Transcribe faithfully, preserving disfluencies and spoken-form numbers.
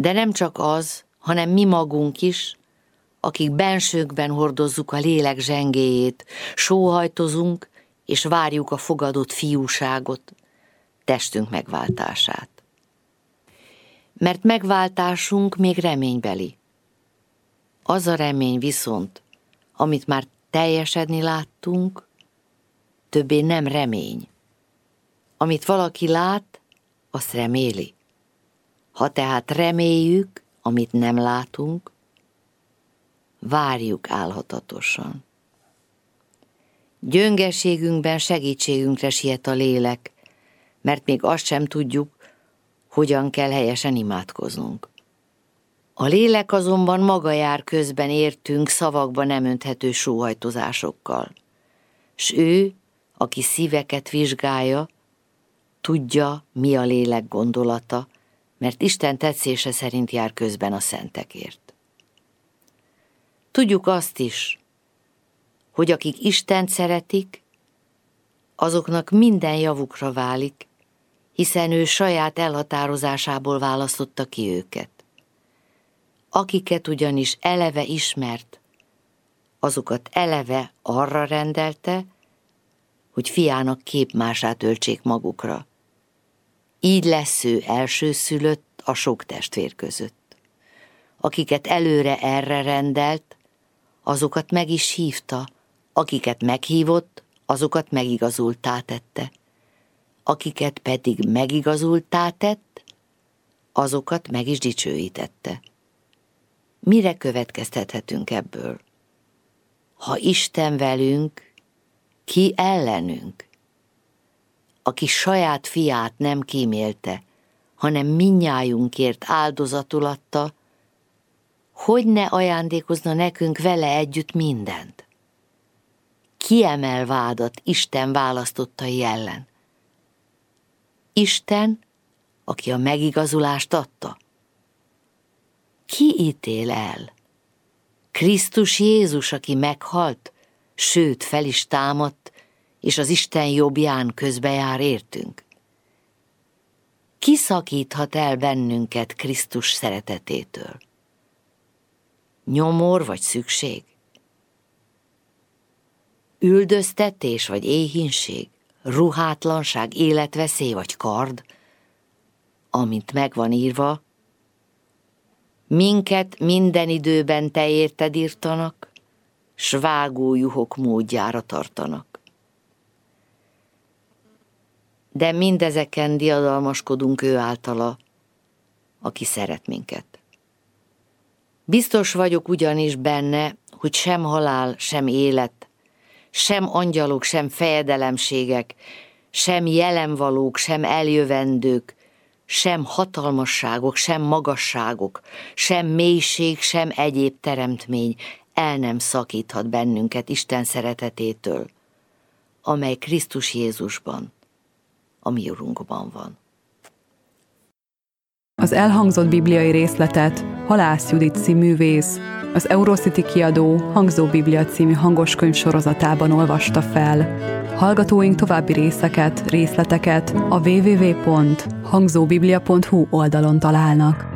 De nem csak az, hanem mi magunk is, akik bensőnkben hordozzuk a lélek zsengéjét, sóhajtozunk és várjuk a fogadott fiúságot, testünk megváltását. Mert megváltásunk még reménybeli. Az a remény viszont, amit már teljesedni láttunk, többé nem remény. Amit valaki lát, azt reméli. Ha tehát reméljük, amit nem látunk, várjuk álhatatosan. Gyöngeségünkben segítségünkre siet a lélek, mert még azt sem tudjuk, hogyan kell helyesen imádkoznunk. A lélek azonban maga jár közben értünk szavakba nem önthető sóhajtozásokkal, s ő, aki szíveket vizsgálja, tudja, mi a lélek gondolata, mert Isten tetszése szerint jár közben a szentekért. Tudjuk azt is, hogy akik Istent szeretik, azoknak minden javukra válik, hiszen ő saját elhatározásából választotta ki őket. Akiket ugyanis eleve ismert, azokat eleve arra rendelte, hogy fiának képmását öltsék magukra. Így lesz ő elsőszülött a sok testvér között. Akiket előre erre rendelt, azokat meg is hívta, akiket meghívott, azokat megigazulttá tette. Akiket pedig megigazulttá tett, azokat meg is dicsőítette. Mire következtethetünk ebből? Ha Isten velünk, ki ellenünk? Aki saját fiát nem kímélte, hanem mindnyájunkért áldozatul adta, hogy ne ajándékozna nekünk vele együtt mindent? Ki emel vádat Isten választottai ellen? Isten, aki a megigazulást adta. Ki ítél el? Krisztus Jézus, aki meghalt, sőt fel is támadt, és az Isten jobbján közbejár értünk. Ki szakíthat el bennünket Krisztus szeretetétől? Nyomor vagy szükség? Üldöztetés vagy éhínség? Ruhátlanság, életveszély vagy kard? Amint megvan írva, minket minden időben te érted írtanak, s vágó juhok módjára tartanak. De mindezeken diadalmaskodunk ő általa, aki szeret minket. Biztos vagyok ugyanis benne, hogy sem halál, sem élet, sem angyalok, sem fejedelemségek, sem jelenvalók, sem eljövendők, sem hatalmasságok, sem magasságok, sem mélység, sem egyéb teremtmény el nem szakíthat bennünket Isten szeretetétől, amely Krisztus Jézusban, a mi Urunkban van. Az elhangzott bibliai részletet Halász Judit színművész, az Eurocity kiadó Hangzó Biblia című hangoskönyv sorozatában olvasta fel. Hallgatóink további részeket, részleteket a double-u double-u double-u pont hangzóbiblia pont hu oldalon találnak.